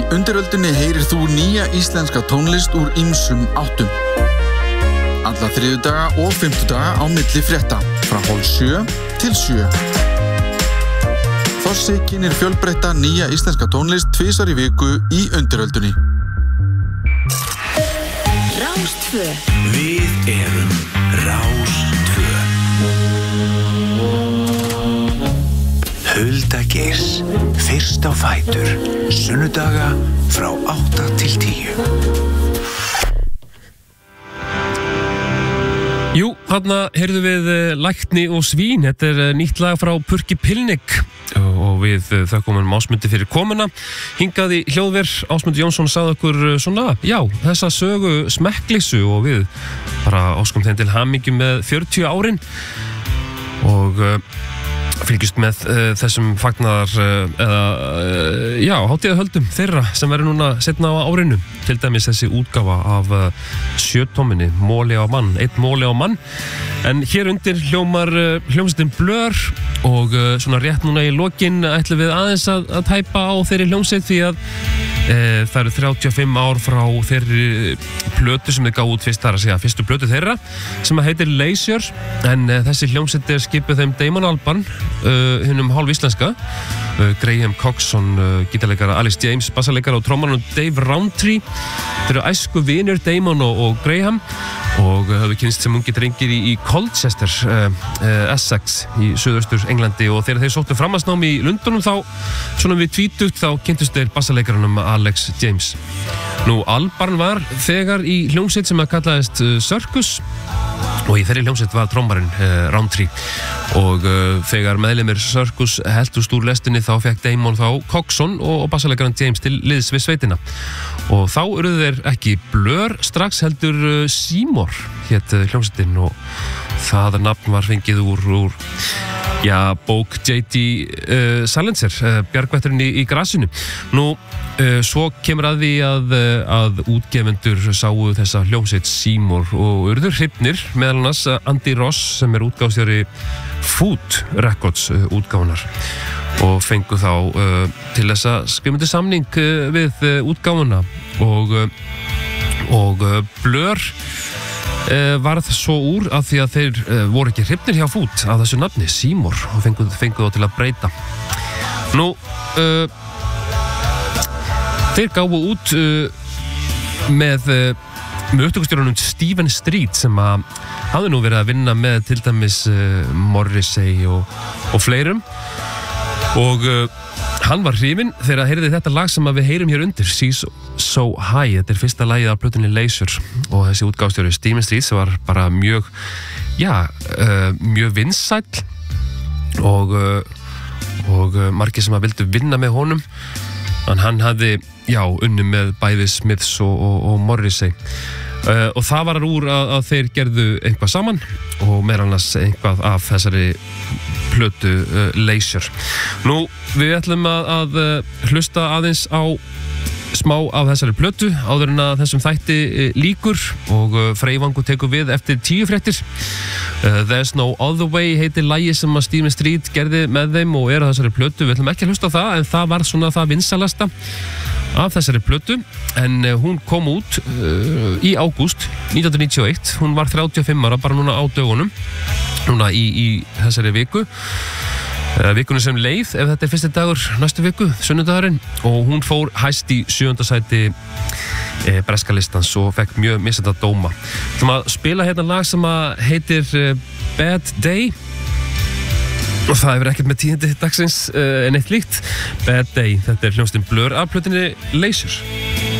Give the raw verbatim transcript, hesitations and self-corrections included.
undiröldunni heyrir þú nýja íslenska tónlist úr ýmsum áttum. Alla þriðjudaga og fimmtudaga á milli frétta, frá hálf sjö til sjö. Þossi kynnir fjölbreytta nýja íslenska tónlist tvisvar í viku í undiröldunni. Rástvö. Við erum Rástvö. Hulda Geirs, fyrst á fætur, sunnudaga frá átta til tíu. Jú, þarna heyrðu við Lækni og svín. Þetta er nýtt lag frá Purki Pilnik og við þökkum um Ásmundi fyrir komuna. Hingað í hljóðver, Ásmundur Jónsson sagði okkur svona, já, þessa sögu smekkleysu og við bara óskum þeim til hamingju með fjörutíu árin og uh, fylgjast með uh, þessum fagnaðar uh, eða, uh, já, hátíðahöldum þeirra sem verður núna seinna á árinu. Til dæmis þessi útgáfa af uh, sjötóminni, Móli á mann, einn Móli á mann. En hér undir hljómar uh, hljómsveitin Blur og uh, svona rétt núna í lokin ætlum við aðeins að, að tæpa á þeirri hljómsveit því að uh, það eru þrjátíu og fimm ár frá þeirri plötu sem þið gáðu út fyrst þar að segja, fyrstu plötu þeirra sem heitir Leisure, en uh, þessi hljómsveit er skipuð þeim Damon Albarn, uh, hinnum hálf íslenska, uh, Graham Coxon, uh, gítarleikara Alice James, bassaleikara og trommarann Dave Rowntree. Þeir eru æsku vinir Damon og, og Graham og höfðu kynst sem ungi drengir í, í Colchester, uh, uh, Essex í suðaustur Englandi, og þegar þeir sóttu framhaldsnámi í Lundunum þá, svona við tvítugt, þá kynntust þeir bassaleikaranum Alex James. Nú, Albarn var þegar í hljómsveit sem að kallaðist uh, Circus og í þeirri hljómsveit var trommarinn uh, Rowntree og uh, þegar meðlimir Circus heltust úr lestinni þá fekk Damon þá Coxon og, og bassaleikaran James til liðs við sveitina og þá urðu þeir ekki Blur strax heldur uh, Seymour hét uh, hljómsveitin og það nafn var fengið úr, úr já, bók J D Uh, Salinger, uh, Bjargvætturinn í, í grasinu. Nú, uh, svo kemur að því að, uh, að útgefendur sáu þessa hljómsveit Seymour og urður hrifnir, meðal annars Andy Ross sem er útgáfstjóri Food Records uh, útgáfunar og fengu þá uh, til þess að skrifa samning uh, við uh, útgáfuna og, uh, og uh, Blur Uh, varð svo úr af því að þeir uh, voru ekki hrifnir hjá Food af þessu nafni, Seymour, og fengu, fengu þá til að breyta. Nú, uh, þeir gáfu út uh, með, uh, með upptökustjórunum Stephen Street sem að hafði nú verið að vinna með til dæmis uh, Morrissey og, og fleirum og uh, hann var hrifinn þegar að heyrði þetta lag sem að við heyrum hér undir, Seas So High. Þetta er fyrsta lagið af plötunni Leisure og þessi útgáfstjóri Stephen Street sem var bara mjög, já, uh, mjög vinsæll og, uh, og uh, margir sem að vildu vinna með honum. En hann hafði, já, unni með bæði Smiths og, og, og Morrissey. Uh, og það var úr að, að þeir gerðu eitthvað saman og meðal annars eitthvað af þessari plötu uh, Leisure. Nú, við ætlum að, að uh, hlusta aðeins á smá af þessari plötu áður en að þessum þætti uh, líkur og uh, Freyvangur tekur við eftir tíu fréttir. Uh, There's No Other Way heitir lagi sem að Stephen Street gerði með þeim og er á þessari plötu. Við ætlum ekki að hlusta á það en það var svona það vinsalasta af þessari plötu, en uh, hún kom út uh, í ágúst nítján hundruð níutíu og eitt. Hún var þrjátíu og fimm ára bara núna á dögunum, núna í, í þessari viku. Uh, vikunni sem leið, ef þetta er fyrsti dagur næstu viku, sunnudagurinn, og hún fór hæst í sjöunda sæti uh, breska listans og fekk mjög misjafna dóma. Við ætlum að spila hérna lag sem að heitir uh, Bad Day og það hefur ekkert með tíðindi dagsins uh, en eitt líkt. Bad Day, þetta er hljómsveitin Blur af plötunni Leisure.